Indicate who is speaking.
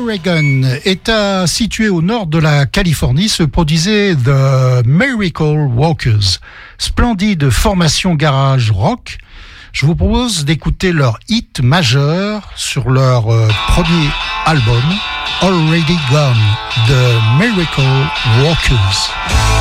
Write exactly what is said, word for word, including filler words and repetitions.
Speaker 1: Oregon, État situé au nord de la Californie, se produisait The Miracle Walkers, splendide formation garage rock. Je vous propose d'écouter leur hit majeur sur leur euh, premier album, Already Gone, The Miracle Walkers.